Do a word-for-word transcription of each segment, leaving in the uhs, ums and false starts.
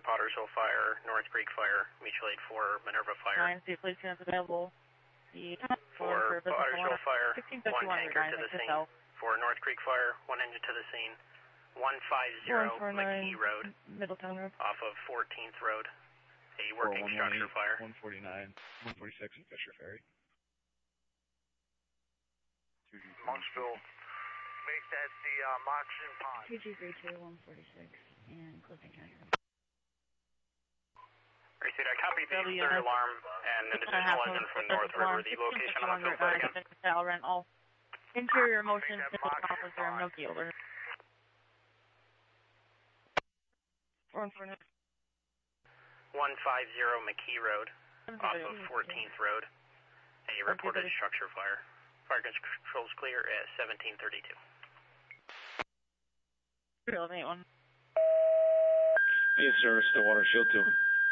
Pottersville Fire, North Creek Fire, mutual aid four, Minerva Fire. nine, see police units available. The For Pottersville Fire, one tanker to the scene. For North Creek Fire, one engine to the scene. one five zero McKee Road, Middletown Road. off of fourteenth Road. A working structure fire. one forty-nine, one forty-six, and Fisher Ferry. Monksville, make that the uh, Moccasin Pond. two two three two, one forty-six, and Clifton County. Receipt, I copied the w third alarm and an additional engine from North River. The location on the field site again. Rental. Interior motion, officer, no dealer. one five zero McKee Road, off of fourteenth Road. A reported structure fire. Fire controls clear at seventeen thirty-two. eight one. Hey, service to Water Shield two.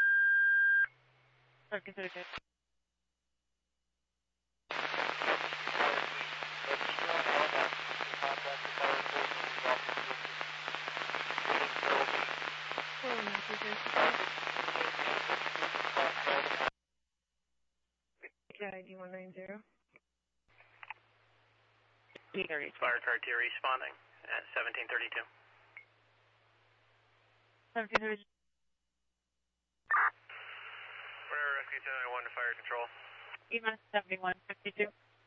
Consider it. I D one nine zero. Fire car two responding at seventeen thirty-two. seventeen thirty-two. Fire Rescue ten ninety-one to fire control. E minus seventy-one fifty-two.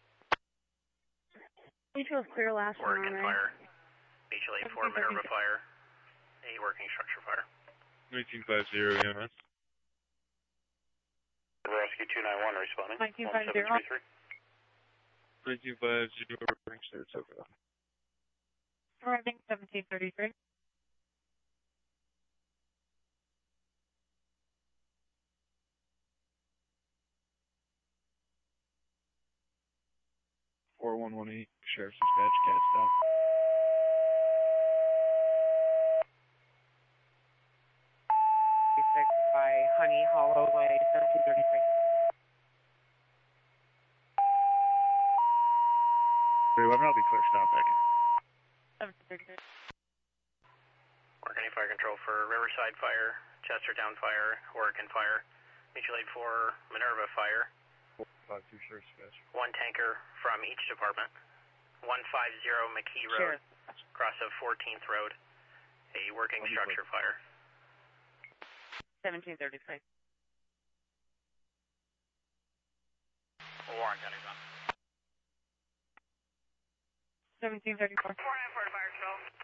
Mutual is clear last one. Working fire. Mutual aid four, Minerva Fire. A working structure fire. nineteen fifty E M S. Rescue two ninety-one responding. nineteen fifty. nineteen fifty, ring clear, it's over. Arriving seventeen thirty-three. four one one eight, Sheriff's Dispatch, cat stop. six by Honey Hollow Way, seventeen thirty-three. eleven, I'll be clear, stop back. seventeen thirty-three. Working fire control for Riverside Fire, Chestertown Fire, Oregon Fire, mutual aid for Minerva Fire. five two, Sheriff's Dispatch. One tanker from each department. one five zero McKee Road, cross of fourteenth Road. A working structure fire. seventeen thirty-three. Warren County's on. seventeen thirty-four. four nine four to fire control.